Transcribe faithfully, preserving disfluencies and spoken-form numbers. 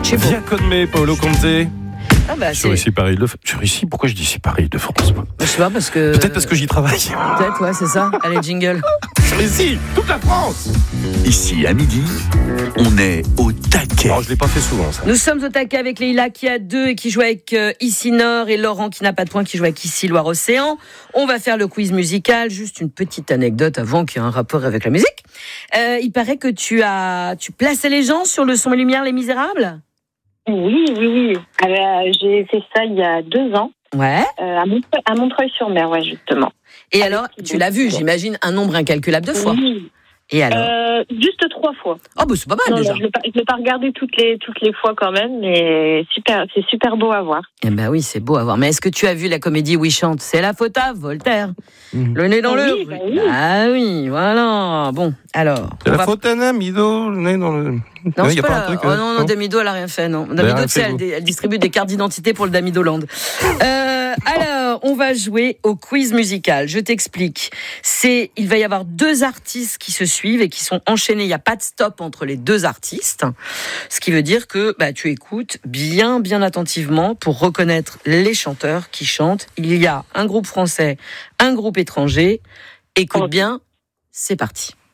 Via con me, Paolo Conte. Ah bah, Sur ici Paris de Sur ici, pourquoi je dis ici Paris de France moi Je sais pas parce que. Peut-être parce que j'y travaille. Peut-être, ouais, c'est ça. Allez, jingle. Sur ici, toute la France. Ici à midi, on est au taquet. Alors je l'ai pas fait souvent ça. Nous sommes au taquet avec Leïla qui a deux et qui joue avec euh, Ici Nord et Laurent qui n'a pas de points qui joue avec Ici Loire-Océan. On va faire le quiz musical. Juste une petite anecdote avant qu'il y ait un rapport avec la musique. Euh, il paraît que tu as tu plaçais les gens sur le son et lumière Les Misérables. Oui, oui, oui. Euh, j'ai fait ça il y a deux ans. Ouais. Euh, à, Montreuil, à Montreuil-sur-Mer, ouais, justement. Et alors, tu l'as vu, j'imagine, un nombre incalculable de fois. Oui. Et alors euh, Juste trois fois. Oh, bah c'est pas mal non, déjà. Non, je ne l'ai pas regardé toutes les, toutes les fois quand même, mais super, c'est super beau à voir. Eh ben oui, c'est beau à voir. Mais est-ce que tu as vu la comédie où il chante ? C'est la faute à Voltaire. Mmh. Le nez dans ah le... Oui, bah oui. Ah oui, voilà. Bon, alors... C'est la va... faute à Namido, le nez dans le... Non, il c'est y a pas, pas la... un truc... Oh euh, non, non, Damido, elle a rien fait, non. Elle Damido, a tu sais, elle, elle distribue des cartes d'identité pour le Damido Land. Euh, alors, on va jouer au quiz musical. Je t'explique. C'est, il va y avoir deux artistes qui se suivent et qui sont enchaînés. Il n'y a pas de stop entre les deux artistes. Ce qui veut dire que bah, tu écoutes bien, bien attentivement pour reconnaître les chanteurs qui chantent. Il y a un groupe français, un groupe étranger. Écoute bien, c'est parti.